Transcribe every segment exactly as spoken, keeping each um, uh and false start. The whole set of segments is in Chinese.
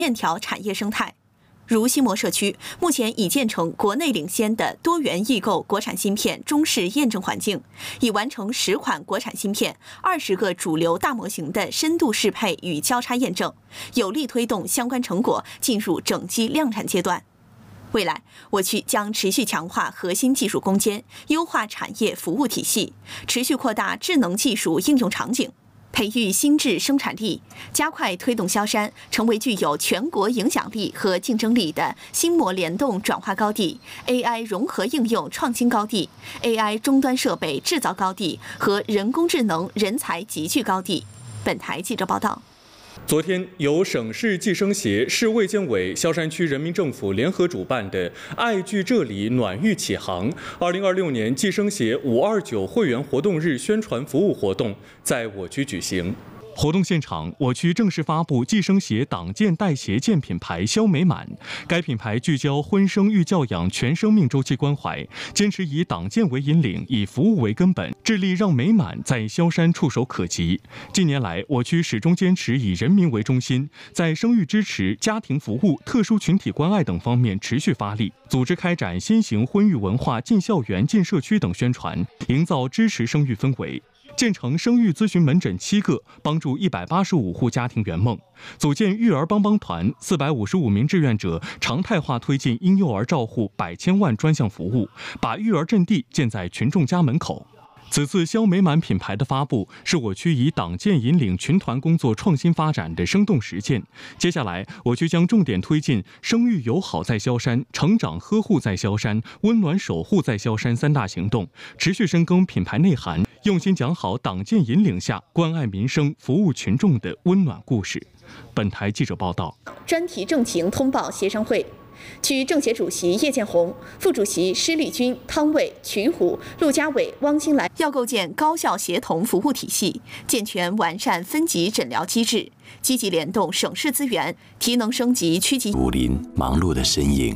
链条产业生态。如新模社区目前已建成国内领先的多元易购国产芯片中试验证环境，已完成十款国产芯片、二十个主流大模型的深度适配与交叉验证，有力推动相关成果进入整机量产阶段。未来，我区将持续强化核心技术攻坚，优化产业服务体系，持续扩大智能技术应用场景，培育新质生产力，加快推动萧山成为具有全国影响力和竞争力的芯模联动转化高地、A I 融合应用创新高地、A I 终端设备制造高地和人工智能人才集聚高地。本台记者报道。 昨天，由省市计生协、市卫健委、萧山区人民政府联合主办的“爱聚这里，暖玉启航”二零二六年计生协五二九会员活动日宣传服务活动在我区举行。活动现场，我区正式发布计生协党建代协建品牌萧美满。该品牌聚焦婚生育教养全生命周期关怀，坚持以党建为引领，以服务为根本，致力让美满在萧山触手可及。近年来，我区始终坚持以人民为中心，在生育支持、家庭服务、特殊群体关爱等方面持续发力，组织开展新型婚育文化进校园、进社区等宣传，营造支持生育氛围。建成生育咨询门诊七个，帮助一百八十五户家庭圆梦；组建育儿帮帮团，四百五十五名志愿者常态化推进婴幼儿照护百千万专项服务，把育儿阵地建在群众家门口。此次萧美满品牌的发布，是我区以党建引领群团工作创新发展的生动实践。接下来，我区将重点推进生育友好在萧山、成长呵护在萧山、温暖守护在萧山三大行动，持续深耕品牌内涵，用心讲好党建引领下关爱民生、服务群众的温暖故事。本台记者报道。 专题政情通报协商会。区政协主席叶建红、副主席施立军、汤卫、曲虎、陆家伟、汪新兰要构建高效协同服务体系，健全完善分级诊疗机制，积极联动省市资源，提能升级区级。 武林忙碌的身影。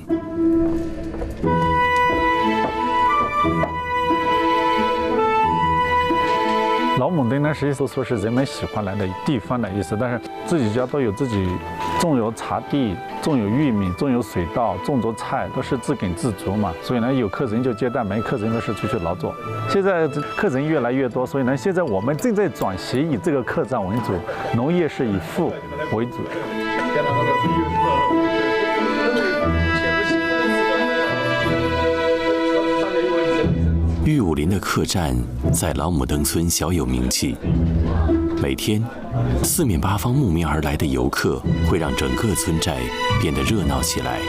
老蒙丁呢，实际都说是人们喜欢来的地方的意思，但是自己家都有自己种有茶地、种有玉米、种有水稻、种着菜，都是自给自足嘛。所以呢，有客人就接待，没客人都是出去劳作。现在客人越来越多，所以呢，现在我们正在转型以这个客栈为主，农业是以副为主。 玉武林的客栈在老姆登村小有名气，每天四面八方慕名而来的游客会让整个村寨变得热闹起来。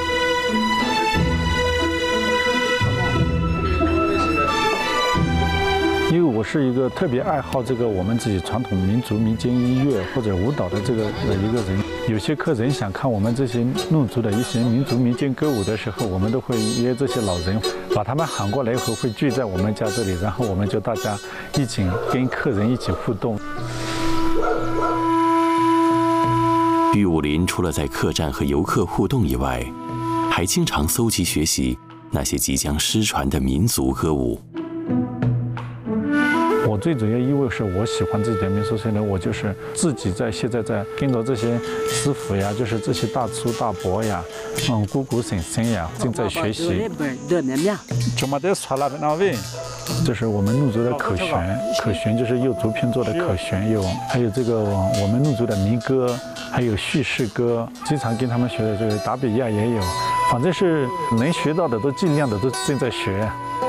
因为我是一个特别爱好这个我们自己传统民族民间音乐或者舞蹈的这个一个人，有些客人想看我们这些怒族的一些民族民间歌舞的时候，我们都会约这些老人，把他们喊过来以后，会聚在我们家这里，然后我们就大家一起跟客人一起互动。 玉武林除了在客栈和游客互动以外，还经常搜集学习那些即将失传的民族歌舞。 我最主要因为是我喜欢自己的民俗，所以呢，我就是自己在现在在跟着这些师傅呀，就是这些大叔大伯呀，嗯，姑姑婶婶呀，正在学习。这是我们怒族的口弦，口弦就是右族拼做的口弦有，还有这个我们怒族的民歌，还有叙事歌，经常跟他们学的这个达比亚也有，反正是能学到的都尽量的都正在学。